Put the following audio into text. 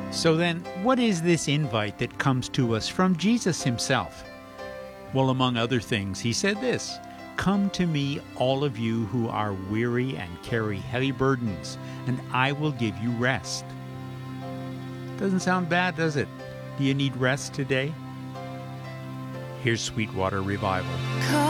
So then, what is this invite that comes to us from Jesus himself? Well, among other things, he said this, "Come to me, all of you who are weary and carry heavy burdens, and I will give you rest." Doesn't sound bad, does it? Do you need rest today? Here's Sweetwater Revival.